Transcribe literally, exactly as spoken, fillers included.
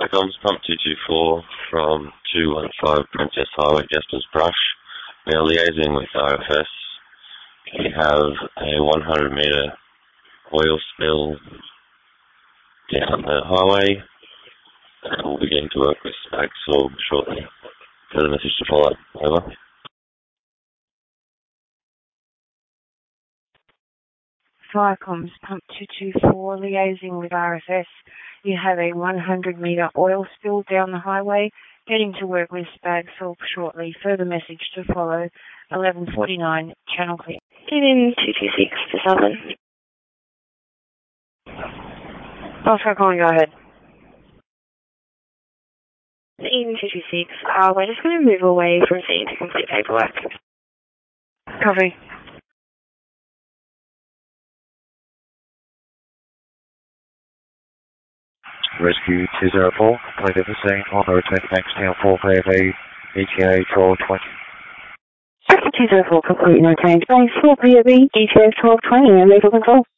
Firecoms Pump two two four from two one five Princess Highway, Jasper's Brush. We are liaising with R F S. We have a one hundred metre oil spill down the highway. And we'll be getting to work with Spagsor shortly. Further message to follow. Over. Firecoms Pump two two four liaising with R F S. You have a one hundred metre oil spill down the highway. Getting to work with Spagsor shortly. Further message to follow. eleven forty-nine, channel clear. Eden two two six to Southern. Oscar calling, go ahead. Eden two two six, uh, we're just going to move away from scene to complete paperwork. Copy. Rescue two zero four, coming to the scene on the return to Bankstown four P F A, E T A twelve twenty. two zero four, complete no change. Base four P F A, E T A twelve twenty, and legal control.